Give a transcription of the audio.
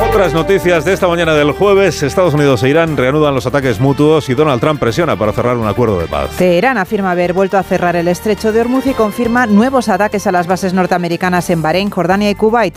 Otras noticias de esta mañana del jueves: Estados Unidos e Irán reanudan los ataques mutuos y Donald Trump presiona para cerrar un acuerdo de paz. Teherán afirma haber vuelto a cerrar el estrecho de Hormuz y confirma nuevos ataques a las bases norteamericanas en Bahrein, Jordania y Kuwait.